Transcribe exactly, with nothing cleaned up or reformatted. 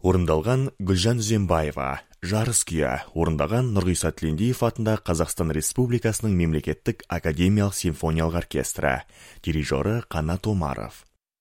Орындалған Гүлжан Үзембаева, Жарыс күйі орындаған Нұрғиса Тілендиев атындағы Қазақстан Республикасының мемлекеттік академиялық симфониялық оркестрі, дирижері Қанат Омаров.